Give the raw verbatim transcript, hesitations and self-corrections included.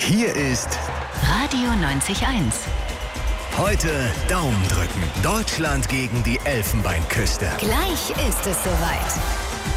Hier ist Radio neunzig Komma eins. heute Daumen drücken. Deutschland gegen die Elfenbeinküste. Gleich ist es soweit.